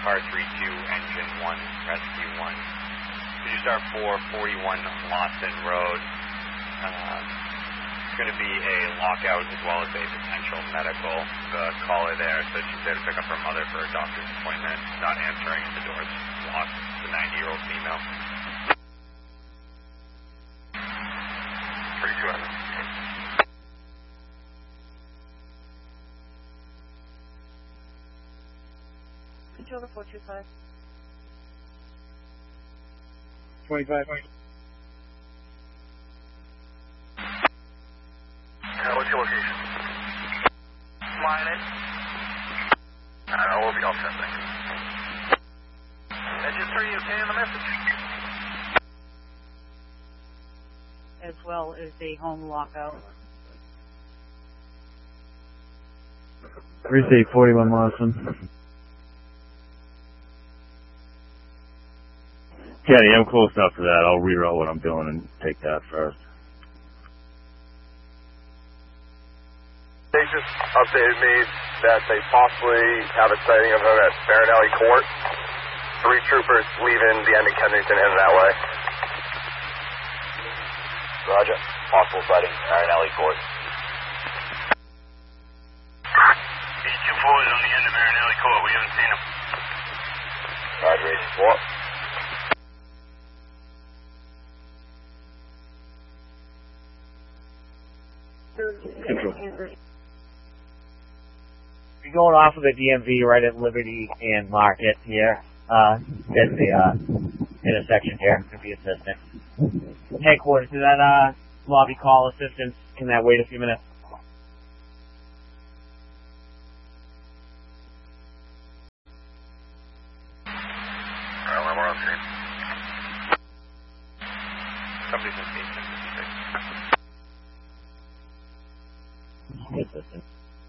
car 32, engine 1, rescue 1. Could you start 441 Lawson Road? It's going to be a lockout as well as a potential medical. The caller there said she's there to pick up her mother for a doctor's appointment. Not answering, the door's locked. It's a 90-year-old female. 32 Evans. Controller 425. 25. What's your location? Flying it. We'll be all set, thank you. Engine 3, you okay on the message? As well as a home lockout. Receive 41 Lawson. Kenny, I'm close enough to that. I'll reroute what I'm doing and take that first. They just updated me that they possibly have a sighting of him at Marinelli Court. 3 troopers leaving the end of Kensington heading that way. Roger. Possible sighting, Marinelli Court. 824 is on the end of Marinelli Court. We haven't seen him. Roger, 84. We're going off of the DMV right at Liberty and Market here. At the intersection here. Could be assistant. Headquarters, is that lobby call assistance? Can that wait a few minutes? Alright, we're on screen. Somebody's in 856. Assistant.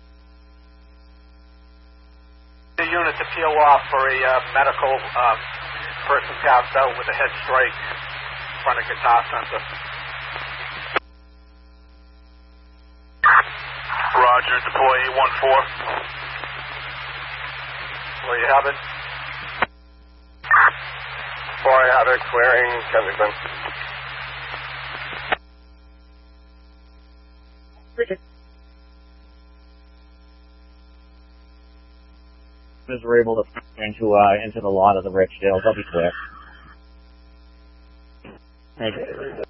The unit to peel off for a medical person passed out with a head strike in front of Guitar Center. Roger, deploy 814. There you have it. Before I have it, clearing Kensington. Richard. As we're able to into the lot of the Richdale, they'll be clear. Thank you.